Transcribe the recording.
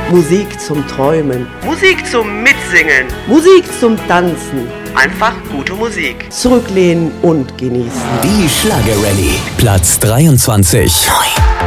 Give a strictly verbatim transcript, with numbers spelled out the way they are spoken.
Musik zum Träumen. Musik zum Mitsingen. Musik zum Tanzen. Einfach gute Musik. Zurücklehnen und genießen. Die Schlagerrallye. Platz dreiundzwanzig.